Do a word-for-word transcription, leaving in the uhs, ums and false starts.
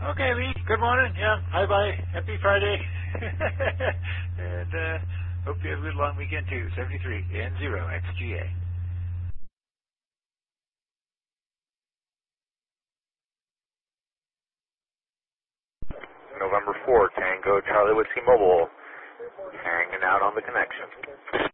Okay, Lee. Good morning. Yeah. Hi, bye. Happy Friday. and uh, hope you have a good long weekend too. seventy-three N zero X G A. November fourth, Tango Charlie Whiskey Mobile, hanging out on the connection.